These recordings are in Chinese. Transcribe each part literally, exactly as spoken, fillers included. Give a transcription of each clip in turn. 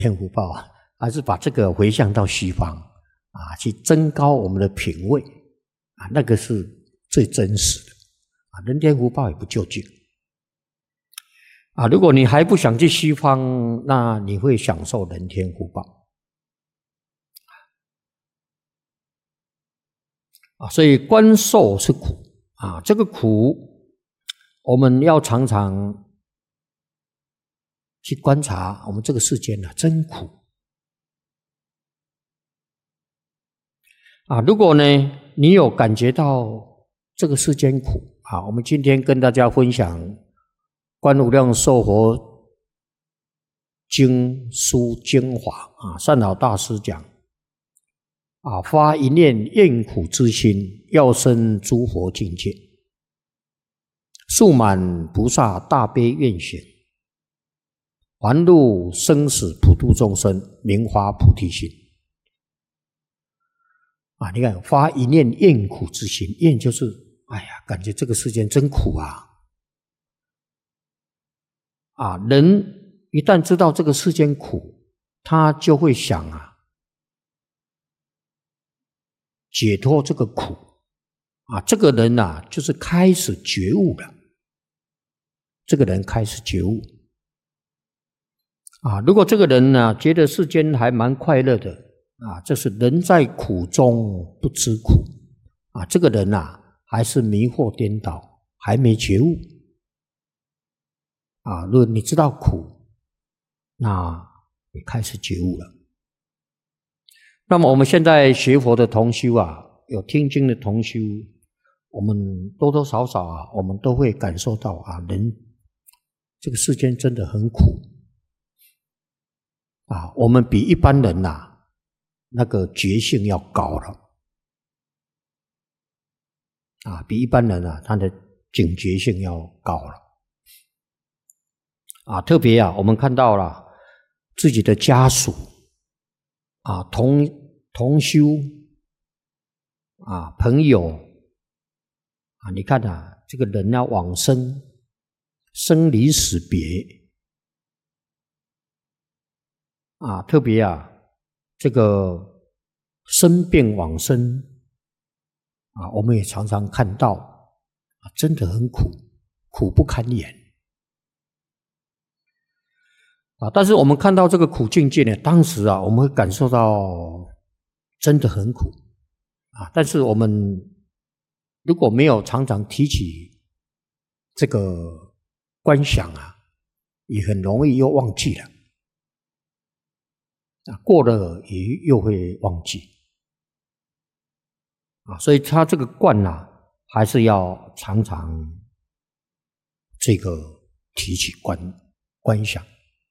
天福报啊，还是把这个回向到西方啊，去增高我们的品位啊，那个是最真实的啊。人天福报也不究竟啊。如果你还不想去西方，那你会享受人天福报啊。所以观受是苦啊，这个苦我们要常常去观察，我们这个世间啊，真苦啊。如果呢，你有感觉到这个世间苦啊，我们今天跟大家分享《观无量寿佛经书精华》啊，善导大师讲啊，发一念厌苦之心，要生诸佛境界，速满菩萨大悲愿行。还入生死普度众生，名发菩提心啊！你看，发一念厌苦之心，厌就是哎呀，感觉这个世间真苦啊！啊，人一旦知道这个世间苦，他就会想啊，解脱这个苦啊。这个人啊，就是开始觉悟了。这个人开始觉悟。啊，如果这个人呢、啊、觉得世间还蛮快乐的啊，这是人在苦中不知苦啊，这个人啊还是迷惑颠倒，还没觉悟啊。如果你知道苦，那你开始觉悟了。那么我们现在学佛的同修啊，有听经的同修，我们多多少少啊，我们都会感受到啊，人这个世间真的很苦。啊，我们比一般人呐、啊，那个觉性要高了，啊，比一般人啊，他的警觉性要高了，啊，特别啊，我们看到了自己的家属，啊，同同修，啊，朋友，啊，你看啊，这个人要往生，生离死别。啊，特别啊，这个生病往生啊，我们也常常看到啊，真的很苦，苦不堪言啊。但是我们看到这个苦境界呢，当时啊，我们会感受到真的很苦啊。但是我们如果没有常常提起这个观想啊，也很容易又忘记了。啊，过了也又会忘记啊，所以他这个观啊，还是要常常这个提起观观想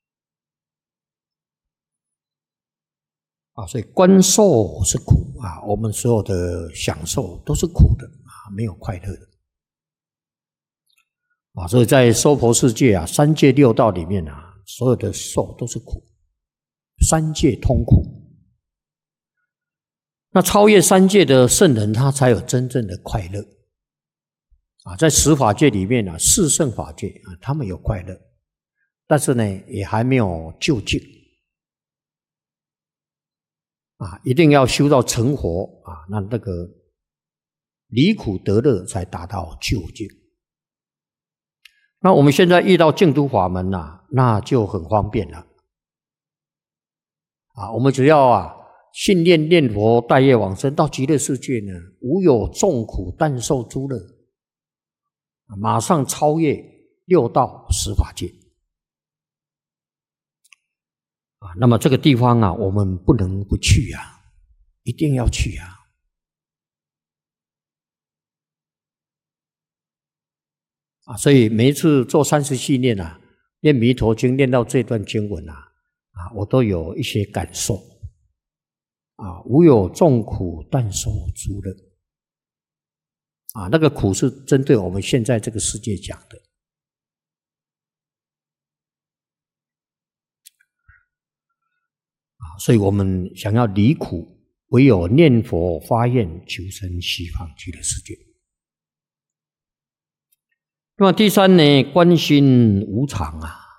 啊，所以观受是苦啊，我们所有的享受都是苦的啊，没有快乐的啊，所以在娑婆世界啊，三界六道里面啊，所有的受都是苦。三界通苦，那超越三界的圣人，他才有真正的快乐啊！在十法界里面啊，四圣法界啊，他们有快乐，但是呢，也还没有究竟啊！一定要修到成佛啊，那那个离苦得乐，才达到究竟。那我们现在遇到净土法门啊，那就很方便了。啊，我们只要啊信念念佛，带业往生到极乐世界呢，无有众苦，但受诸乐，马上超越六道十法界啊。那么这个地方啊，我们不能不去啊，一定要去啊。啊，所以每一次做三十系念啊，念弥陀经，念到这段经文啊。啊，我都有一些感受啊，无有众苦，但受诸乐啊，那个苦是针对我们现在这个世界讲的啊，所以我们想要离苦，唯有念佛发愿求生西方极乐世界。那么第三呢，观心无常啊。